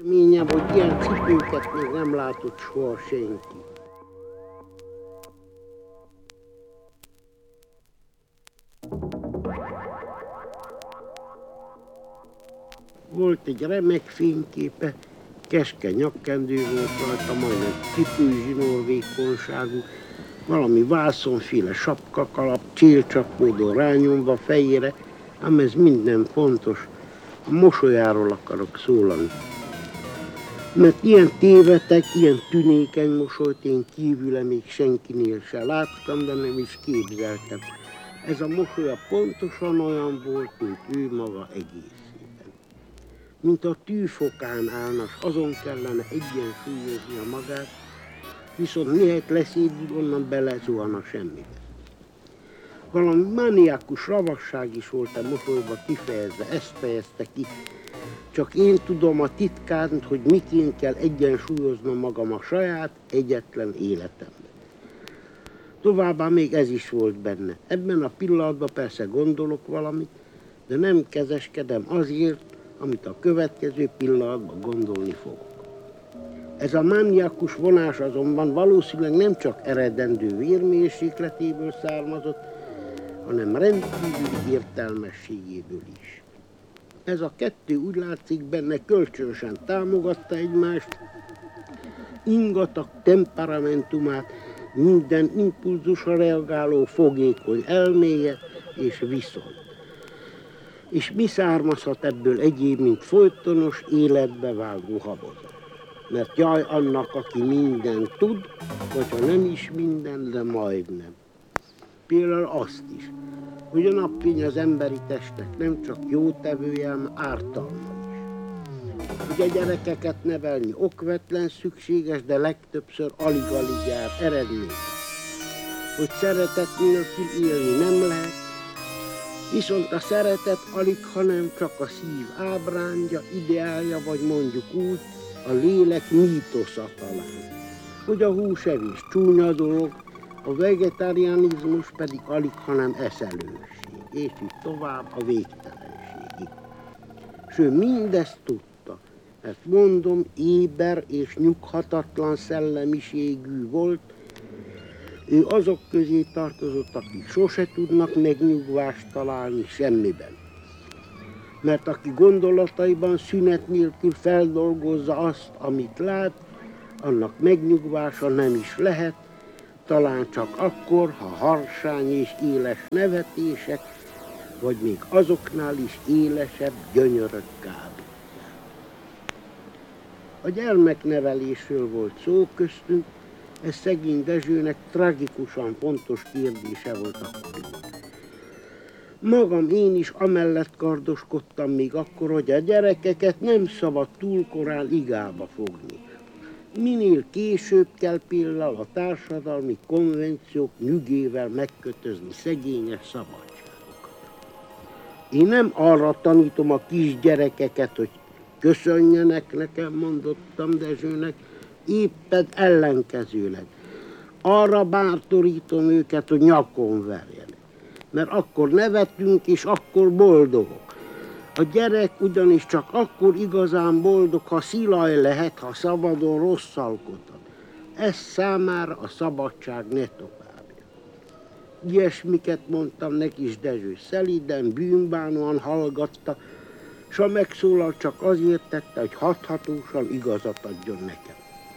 Reményem, hogy ilyen cipőket még nem látott soha senki. Volt egy remek fényképe, keskeny nyakkendő volt rajta, majdnem cipőzsinór vékonyságú, valami vászonféle sapkakalap, csélcsapódon rányomva fejére, ám ez minden fontos, a mosolyáról akarok szólani. Mert ilyen tévetek, ilyen tünékeny mosolyt én kívüle még senkinél se láttam, de nem is képzeltem. Ez a mosolya pontosan olyan volt, mint ő maga egészében. Mint a tűfokán állna, s azon kellene egyensúlyozni magát, viszont mihelyt leszédül, onnan belezuhan a semmibe. Valami mániákus ravasság is volt a mosolyba kifejezve, ezt fejezte ki. Csak én tudom a titkát, hogy miként kell egyensúlyoznom magam a saját egyetlen életemben. Továbbá még ez is volt benne. Ebben a pillanatban persze gondolok valamit, de nem kezeskedem azért, amit a következő pillanatban gondolni fogok. Ez a mániákus vonás azonban valószínűleg nem csak eredendő vérmérsékletéből származott, hanem rendkívüli értelmességéből is. Ez a kettő úgy látszik benne kölcsönösen támogatta egymást, ingatag temperamentumát, minden impulzusra reagáló fogékony elméje és viszont. És mi származhat ebből egyéb, mint folytonos életbe vágó habozat? Mert jaj annak, aki mindent tud, vagy ha nem is minden, de majdnem. Például azt is, hogy a napfény az emberi testnek nem csak jótevője, hanem ártalma is. Hogy a gyerekeket nevelni okvetlen szükséges, de legtöbbször alig-alig jár eredmény. Hogy szeretet nélkül élni nem lehet, viszont a szeretet alig, hanem csak a szív ábrándja, ideálja, vagy mondjuk úgy, a lélek mítosza talán. Hogy a húsevés csúnya dolog, a vegetarianizmus pedig alig, hanem eszelőség, és így tovább a végtelenségig. S ő mindezt tudta, mert mondom, éber és nyughatatlan szellemiségű volt, ő azok közé tartozott, akik sose tudnak megnyugvást találni semmiben. Mert aki gondolataiban szünet nélkül feldolgozza azt, amit lát, annak megnyugvása nem is lehet, talán csak akkor, ha harsány és éles nevetések, vagy még azoknál is élesebb gyönyörök kábítják. A gyermeknevelésről volt szó köztünk, ez szegény Dezsőnek tragikusan fontos kérdése volt akkor. Magam én is amellett kardoskodtam még akkor, hogy a gyerekeket nem szabad túl korán igába fogni. Minél később kell például a társadalmi konvenciók nyugével megkötözni szegényes szabadságokat. Én nem arra tanítom a kisgyerekeket, hogy köszönjenek nekem, mondottam Dezsőnek, éppen ellenkezőleg. Arra bátorítom őket, hogy nyakon verjenek, mert akkor nevetünk és akkor boldogok. A gyerek ugyanis csak akkor igazán boldog, ha szilaj lehet, ha szabadon rosszalkodhat. Ez számára a szabadság ne továbbja. Ilyesmiket mondtam neki is, Dezső szelíden, bűnbánóan hallgatta, s ha megszólal, csak azért tette, hogy hathatósan igazat adjon nekem.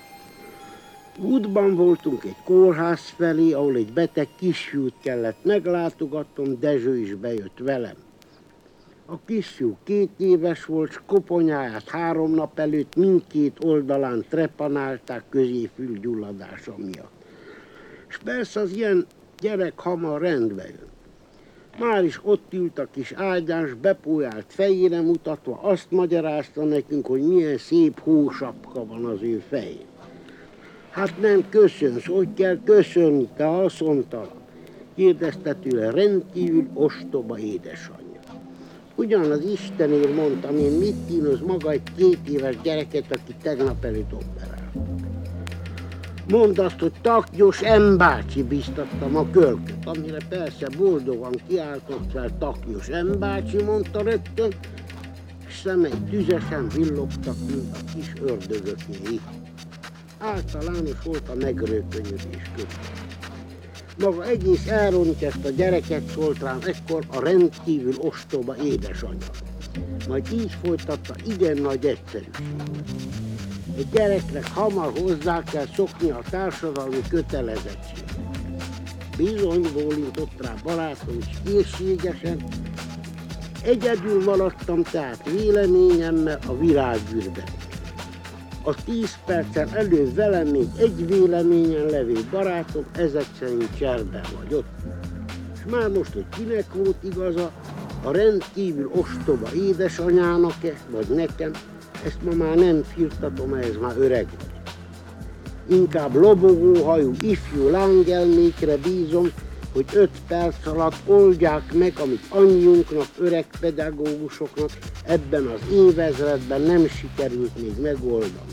Útban voltunk egy kórház felé, ahol egy beteg kisfiút kellett meglátogatnom, Dezső is bejött velem. A kisfiú 2 éves volt, s koponyáját 3 nap előtt mindkét oldalán trepanálták középfülgyulladása miatt. És persze az ilyen gyerek hamar rendbe jön. Már is ott ült a kis ágyán, s bepójált fejére mutatva, azt magyarázta nekünk, hogy milyen szép hósapka van az ő fején. Hát nem köszönsz, hogy kell köszönni, te haszontalan? Kérdezte tőle rendkívül ostoba édesanyja. Ugyanaz Istenért mondtam, én mit kínoz maga egy 2 éves gyereket, aki tegnap előtt operáltak. Mondd azt, hogy Taknyos M. bácsi, biztattam a kölköt, amire persze boldogan kiáltott fel Taknyos M. bácsi, mondta rögtön, szemei tüzesen villogtak, mint a kis ördögökéi. Általános volt a megrökönyödés között. Maga egész elrontja ezt a gyereket, szólt rám ekkor a rendkívül ostoba édesanyja. Majd így folytatta igen nagy egyszerűséggel. Egy gyereknek hamar hozzá kell szokni a társadalmi kötelezettség. Bizony, bólintott rá barátom is készségesen. Egyedül maradtam tehát véleményemmel a virággyűrben. A 10 perccel előbb velem még egy véleményen levő barátom ezek szerint cserben vagy ott. És már most, hogy kinek volt igaza, a rendkívül ostoba édesanyának-e, vagy nekem, ezt ma már nem firtatom, ez már öreg vagy. Inkább lobogóhajú ifjú lángelmékre bízom, hogy 5 perc alatt oldják meg, amit annyiunknak, öreg pedagógusoknak ebben az évezredben nem sikerült még megoldani.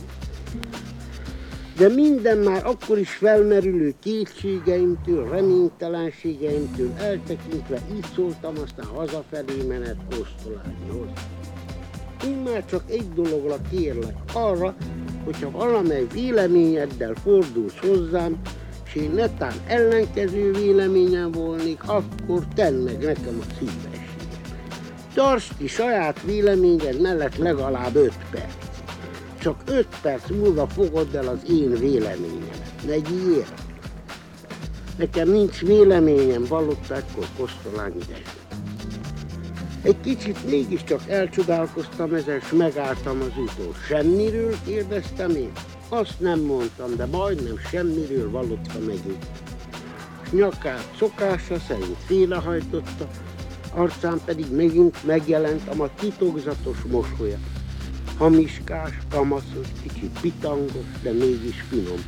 De minden már akkor is felmerülő kétségeimtől, reménytelenségeimtől eltekintve így szóltam aztán hazafelé menet Kosztolányihoz. Én már csak egy dologra kérlek, arra, hogyha valamely véleményeddel fordulsz hozzám, és én netán ellenkező véleményen volnék, akkor tedd meg nekem a szívességet. Tartsd ki saját véleményed mellett legalább 5 perc. Csak 5 perc múlva fogod el az én véleményemet. Ne gyér! Nekem nincs véleményem, vallotta ekkor Kosztolányi Dezső. Egy kicsit mégiscsak elcsodálkoztam ezen, s megálltam az úton. Semmiről kérdeztem én? Azt nem mondtam, de majdnem semmiről vallotta megint. S nyakát szokása szerint félrehajtotta, arcán pedig megint megjelent a ma titokzatos mosolya. Hamiskás, kamaszos, kicsit pitangos, de mégis finom.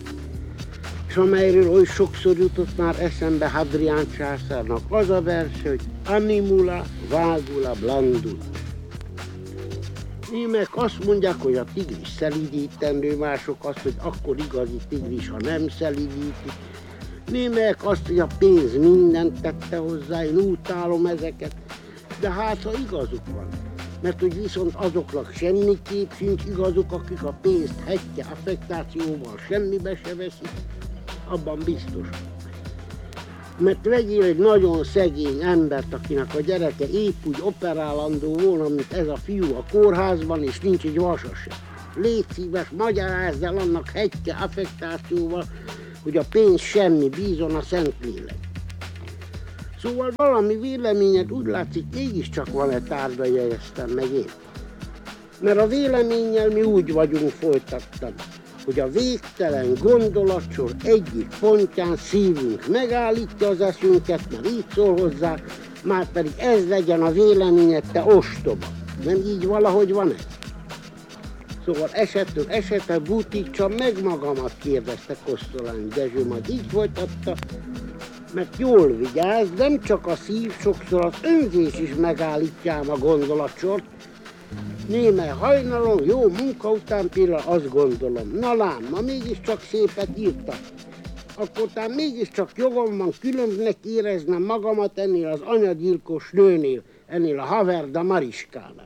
És amelyről oly sokszor jutott már eszembe Hadrián császárnak az a vers, hogy animula vagula blandut. Némek azt mondják, hogy a tigris szelídítendő, mások azt, hogy akkor igazi tigris, ha nem szelídíti. Némelyek azt, hogy a pénz mindent tette hozzá, én utálom ezeket, de hát ha igazuk van. Mert hogy viszont azoknak semmiképp sincs igazuk, akik a pénzt hetje affektációval semmibe se veszik, abban biztos. Mert vegyél egy nagyon szegény embert, akinek a gyereke épp úgy operálandó volna, mint ez a fiú a kórházban, és nincs egy vasa sem. Légy szíves, magyarázd el annak hetje affektációval, hogy a pénz semmi, bízon a Szentlélek. Szóval valami véleményed úgy látszik, mégiscsak van-e tárgya, jegyeztem meg én. Mert a véleménnyel mi úgy vagyunk, folytattam, hogy a végtelen gondolatsor egyik pontján szívünk megállítja az eszünket, mert így szól hozzá, már pedig ez legyen a véleményed, te ostoba. Nem így valahogy van-e? Szóval esettől esetre butítsam meg magamat, kérdezte Kosztolányi Dezső, majd így folytatta, mert jól vigyázz, nem csak a szív, sokszor az önzés is megállítjám a gondolatsort. Némely hajnalon, jó munka után például azt gondolom, na lám, ma mégiscsak szépet írtak. Akkor talán mégiscsak jogom van különbnek éreznem magamat ennél az anyagyilkos nőnél, ennél a Haverda Mariskánál.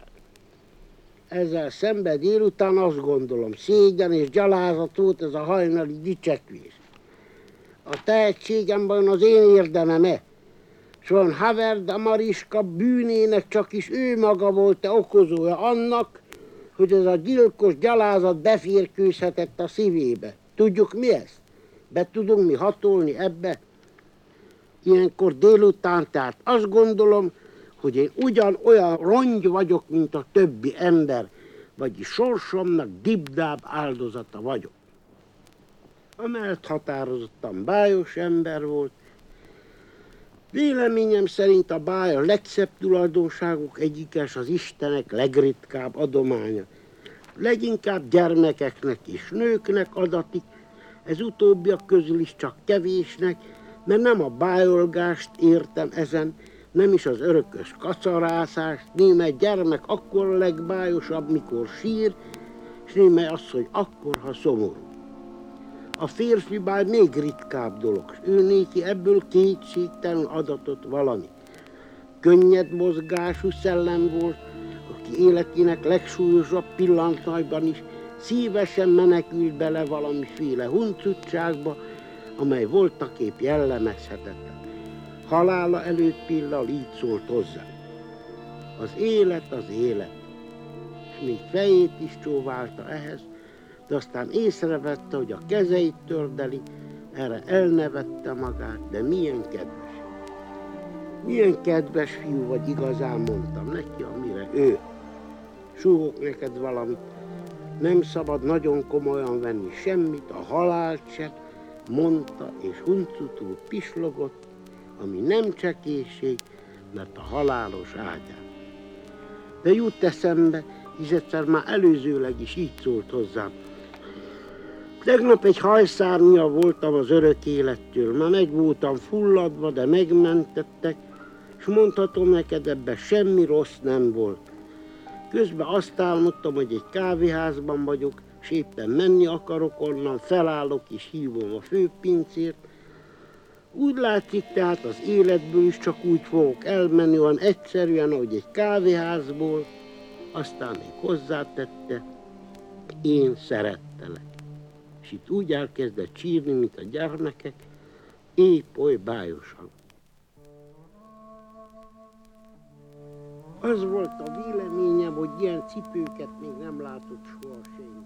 Ezzel szemben délután azt gondolom, szégyen és gyalázat volt ez a hajnali dicsekvés. A tehetségemben az én érdemem-e? S van Haverda Mariska bűnének csak is ő maga volt-e okozója annak, hogy ez a gyilkos gyalázat beférkőzhetett a szívébe. Tudjuk mi ez? Be tudunk mi hatolni ebbe? Ilyenkor délután, tehát azt gondolom, hogy én ugyanolyan rongy vagyok, mint a többi ember, vagyis sorsomnak dibdább áldozata vagyok. Amellett határozottan bájos ember volt. Véleményem szerint a báj a legszebb tulajdonságuk egyikes, az Istenek legritkább adománya. Leginkább gyermekeknek és nőknek adatik, ez utóbbiak közül is csak kevésnek, mert nem a bájolgást értem ezen, nem is az örökös kacarászást, némely gyermek akkor a legbájosabb, mikor sír, és némely az, hogy akkor, ha szomorú. A férfi báj még ritkább dolog, s ő néki ebből kétségtelen adatot valami. Könnyed mozgású szellem volt, a aki életének legsúlyosabb pillanataiban is szívesen menekült bele valamiféle huncutságba, amely voltaképp jellemezhetetlen. Halála előtt például így szólt hozzá: az élet, és még fejét is csóválta ehhez, de aztán észrevette, hogy a kezeit tördeli, erre elnevette magát, de milyen kedves. Milyen kedves fiú vagy igazán, mondtam neki, amire ő: súgok neked valamit, nem szabad nagyon komolyan venni semmit, a halált sem, mondta, és huncutul pislogott, ami nem csekéség, mert a halálos ágyán. De jut eszembe, és egyszer már előzőleg is így szólt hozzám: tegnap egy hajszárnyal voltam az örök élettől, már meg voltam fulladva, de megmentettek, és mondhatom neked, ebben semmi rossz nem volt. Közben azt álmodtam, hogy egy kávéházban vagyok, és éppen menni akarok onnan, felállok és hívom a főpincért. Úgy látszik tehát, az életből is csak úgy fogok elmenni, olyan egyszerűen, ahogy egy kávéházból. Aztán még hozzátette: én szerettelek. És itt úgy elkezdett sírni, mint a gyermekek, épp oly bájosan. Az volt a véleményem, hogy ilyen cipőket még nem látott soha senki.